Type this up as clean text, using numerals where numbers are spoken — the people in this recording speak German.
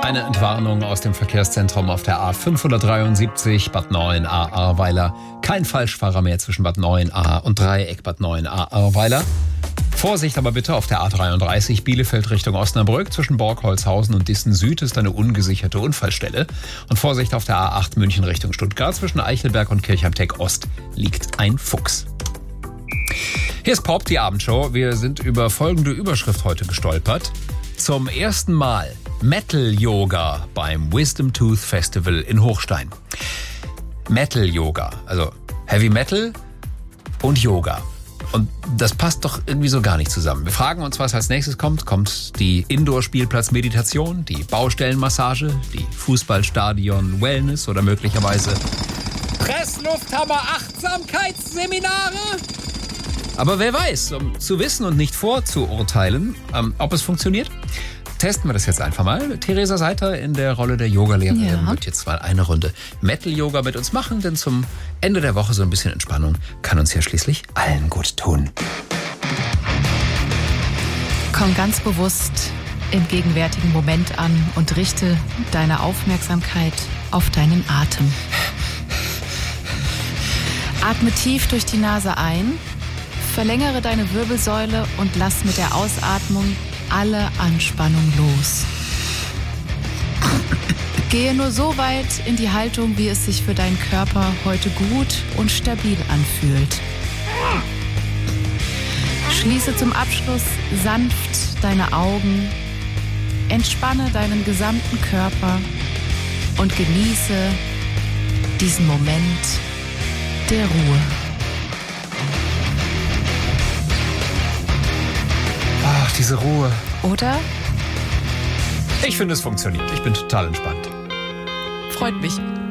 Eine Entwarnung aus dem Verkehrszentrum auf der A573 Bad 9 Ahrweiler. Kein Falschfahrer mehr zwischen Bad 9 und Dreieck Bad 9 Ahrweiler. Vorsicht aber bitte auf der A33 Bielefeld Richtung Osnabrück. Zwischen Borgholzhausen und Dissen Süd ist eine ungesicherte Unfallstelle. Und Vorsicht auf der A8 München Richtung Stuttgart. Zwischen Eichelberg und Kirchheim-Tech Ost liegt ein Fuchs. Hier ist Pop, die Abendshow. Wir sind über folgende Überschrift heute gestolpert. Zum ersten Mal Metal-Yoga beim Wisdom Tooth Festival in Hochstein. Metal-Yoga, also Heavy Metal und Yoga. Und das passt doch irgendwie so gar nicht zusammen. Wir fragen uns, was als nächstes kommt. Kommt die Indoor-Spielplatz-Meditation, die Baustellenmassage, die Fußballstadion-Wellness oder möglicherweise Presslufthammer-Achtsamkeitsseminare? Aber wer weiß, um zu wissen und nicht vorzuurteilen, ob es funktioniert, testen wir das jetzt einfach mal. Theresa Seiter in der Rolle der Yogalehrerin wird jetzt mal eine Runde Metal-Yoga mit uns machen, denn zum Ende der Woche so ein bisschen Entspannung kann uns ja schließlich allen gut tun. Komm ganz bewusst im gegenwärtigen Moment an und richte deine Aufmerksamkeit auf deinen Atem. Atme tief durch die Nase ein. Verlängere deine Wirbelsäule und lass mit der Ausatmung alle Anspannung los. Gehe nur so weit in die Haltung, wie es sich für deinen Körper heute gut und stabil anfühlt. Schließe zum Abschluss sanft deine Augen, entspanne deinen gesamten Körper und genieße diesen Moment der Ruhe. Ach, diese Ruhe. Oder? Ich finde, es funktioniert. Ich bin total entspannt. Freut mich.